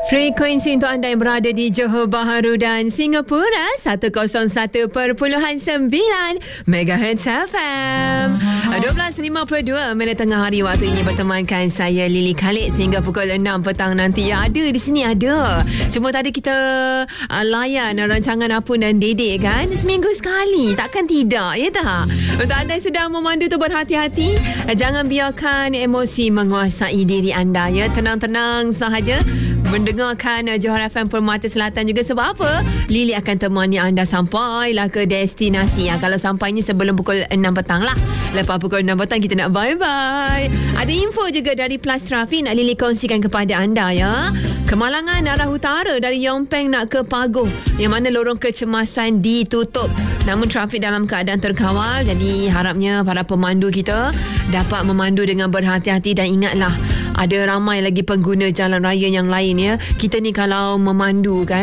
Frekuensi untuk anda yang berada di Johor Bahru dan Singapura 101.9 MHz FM. 12.52 minit tengah hari waktu ini bertemankan saya Lily Khalid sehingga pukul 6 petang nanti. Ya, ada di sini ada. Cuma tadi kita layan rancangan Apun dan Dede kan seminggu sekali. Takkan tidak, ya tak? Untuk anda yang sedang memandu tu berhati-hati. Jangan biarkan emosi menguasai diri anda ya. Tenang-tenang sahaja mendengarkan Johor FM Permata Selatan juga. Sebab apa? Lily akan temani anda sampailah ke destinasi. Kalau sampainya sebelum pukul 6 petang lah. Lepas pukul 6 petang kita nak bye-bye. Ada info juga dari Plus Traffic nak Lily kongsikan kepada anda ya. Kemalangan arah utara dari Yong Peng nak ke Pagoh, yang mana lorong kecemasan ditutup. Namun trafik dalam keadaan terkawal. Jadi harapnya para pemandu kita dapat memandu dengan berhati-hati. Dan ingatlah, ada ramai lagi pengguna jalan raya yang lain ya. Kita ni kalau memandu kan,